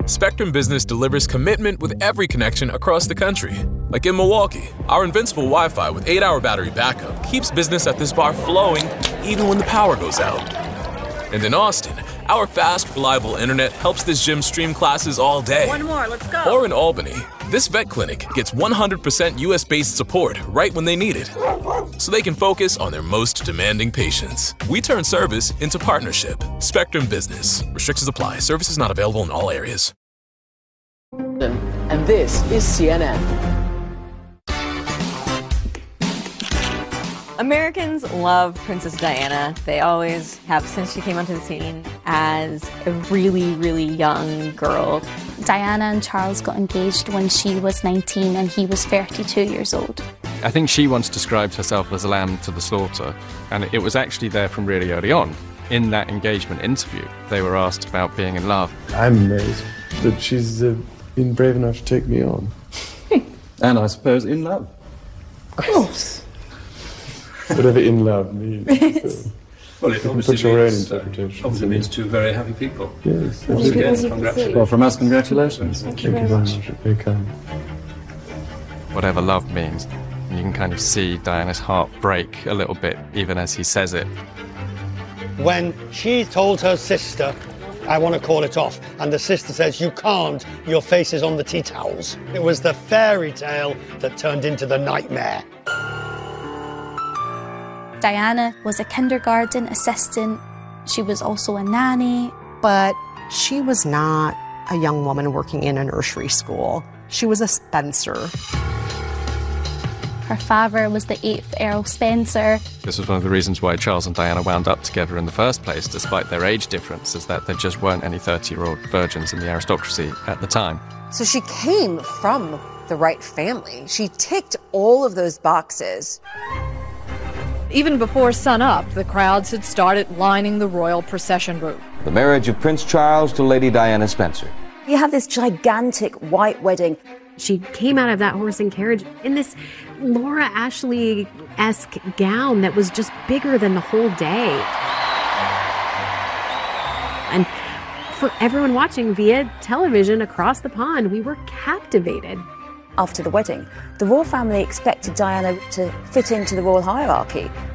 Spectrum Business delivers commitment with every connection across the country. Like in Milwaukee, our invincible Wi-Fi with 8-hour battery backup keeps business at this bar flowing even when the power goes out. And in Austin, our fast, reliable internet helps this gym stream classes all day. One more, let's go. Or in Albany, this vet clinic gets 100% US-based support right when they need it, so they can focus on their most demanding patients. We turn service into partnership. Spectrum Business. Restrictions apply. Services not available in all areas. And this is CNN. Americans love Princess Diana. They always have since she came onto the scene as a really, really young girl. Diana and Charles got engaged when she was 19 and he was 32 years old. I think she once described herself as a lamb to the slaughter, and it was actually there from really early on. In that engagement interview, they were asked about being in love. I'm amazed that she's been brave enough to take me on. And I suppose in love. Of course. Whatever in love means. So. Well, it obviously put your own interpretation. Obviously means two very happy people. Yes. Once again, congratulations. Well, from us, congratulations. Thank you very much. Very kind. Whatever love means. You can kind of see Diana's heart break a little bit, even as he says it. When she told her sister, I want to call it off, and the sister says, you can't, your face is on the tea towels. It was the fairy tale that turned into the nightmare. Diana was a kindergarten assistant. She was also a nanny. But she was not a young woman working in a nursery school. She was a Spencer. Her father was the 8th Earl Spencer. This was one of the reasons why Charles and Diana wound up together in the first place, despite their age difference, is that there just weren't any 30-year-old virgins in the aristocracy at the time. So she came from the right family. She ticked all of those boxes. Even before sunup, the crowds had started lining the royal procession route. The marriage of Prince Charles to Lady Diana Spencer. You have this gigantic white wedding. She came out of that horse and carriage in this Laura Ashley-esque gown that was just bigger than the whole day. And for everyone watching via television across the pond, we were captivated. After the wedding, the royal family expected Diana to fit into the royal hierarchy.